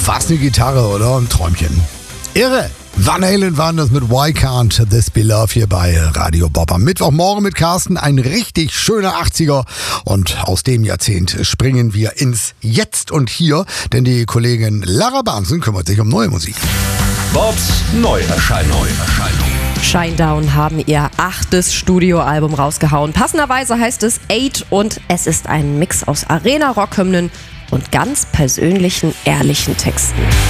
Was eine Gitarre, oder? Ein Träumchen. Irre. Van Halen waren das mit Why Can't This Be Love hier bei Radio Bob. Am Mittwochmorgen mit Carsten, ein richtig schöner 80er. Und aus dem Jahrzehnt springen wir ins Jetzt und Hier, denn die Kollegin Lara Bahnsen kümmert sich um neue Musik. Bobs Neuerscheinung. Shinedown haben ihr 8. Studioalbum rausgehauen. Passenderweise heißt es 8 und es ist ein Mix aus Arena-Rock-Hymnen und ganz persönlichen, ehrlichen Texten.